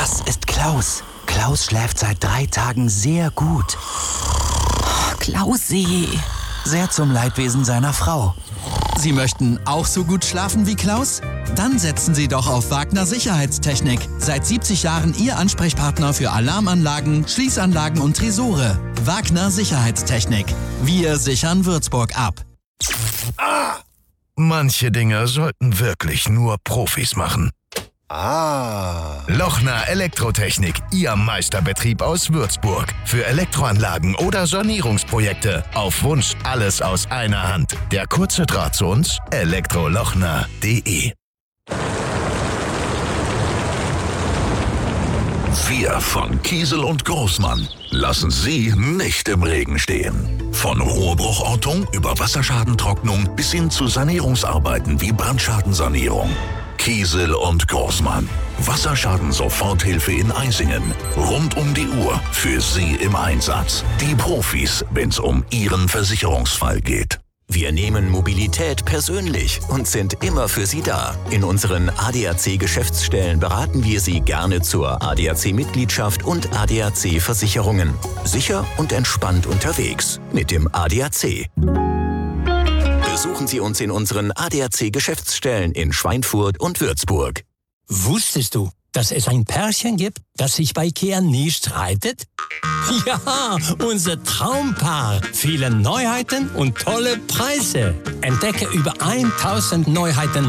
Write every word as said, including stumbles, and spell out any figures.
Das ist Klaus. Klaus schläft seit drei Tagen sehr gut. Klausi. Sehr zum Leidwesen seiner Frau. Sie möchten auch so gut schlafen wie Klaus? Dann setzen Sie doch auf Wagner Sicherheitstechnik. Seit siebzig Jahren Ihr Ansprechpartner für Alarmanlagen, Schließanlagen und Tresore. Wagner Sicherheitstechnik. Wir sichern Würzburg ab. Ah! Manche Dinge sollten wirklich nur Profis machen. Ah. Lochner Elektrotechnik, Ihr Meisterbetrieb aus Würzburg. Für Elektroanlagen oder Sanierungsprojekte. Auf Wunsch alles aus einer Hand. Der kurze Draht zu uns: elektrolochner punkt de. Wir von Kiesel und Großmann lassen Sie nicht im Regen stehen. Von Rohrbruchortung über Wasserschadentrocknung bis hin zu Sanierungsarbeiten wie Brandschadensanierung. Kiesel und Großmann. Wasserschaden-Soforthilfe in Eisingen. Rund um die Uhr für Sie im Einsatz. Die Profis, wenn es um Ihren Versicherungsfall geht. Wir nehmen Mobilität persönlich und sind immer für Sie da. In unseren A D A C-Geschäftsstellen beraten wir Sie gerne zur A D A C-Mitgliedschaft und A D A C-Versicherungen. Sicher und entspannt unterwegs mit dem A D A C. Besuchen Sie uns in unseren A D A C-Geschäftsstellen in Schweinfurt und Würzburg. Wusstest du, dass es ein Pärchen gibt, das sich bei IKEA nie streitet? Ja, unser Traumpaar. Viele Neuheiten und tolle Preise. Entdecke über tausend Neuheiten